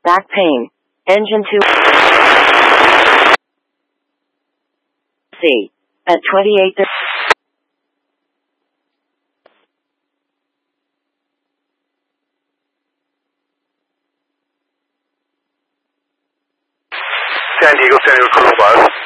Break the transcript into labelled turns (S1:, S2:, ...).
S1: Back pain. Engine 2. C. At 28.
S2: San Diego, San Diego, 5.